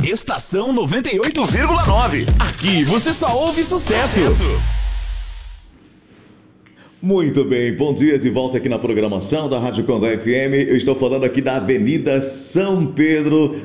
Estação 98,9. Aqui você só ouve sucesso. Muito bem, bom dia, de volta aqui na programação da Rádio Condá FM. Eu estou falando aqui da Avenida São Pedro,